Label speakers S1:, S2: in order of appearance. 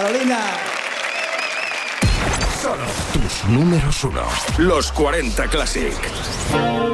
S1: Carolina.
S2: Solo tus números 1. Los 40 Classic.